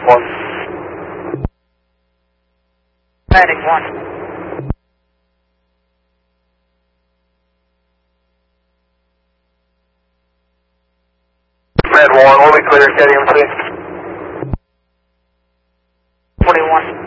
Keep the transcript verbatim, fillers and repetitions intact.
one. Medic one. Med one, we'll be clear, Caddy M C. forty-one.